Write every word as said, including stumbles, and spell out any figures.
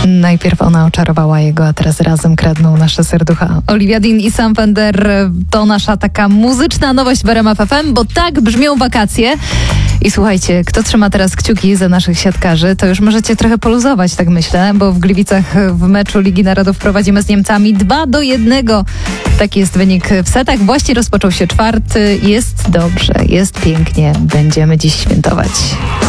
Najpierw ona oczarowała jego, a teraz razem kradną nasze serducha. Olivia Dean i Sam Fender to nasza taka muzyczna nowość w R M F F M, bo tak brzmią wakacje. I słuchajcie, kto trzyma teraz kciuki za naszych siatkarzy, to już możecie trochę poluzować, tak myślę, bo w Gliwicach w meczu Ligi Narodów prowadzimy z Niemcami dwa do jednego. Taki jest wynik w setach. Właśnie rozpoczął się czwarty. Jest dobrze, jest pięknie. Będziemy dziś świętować.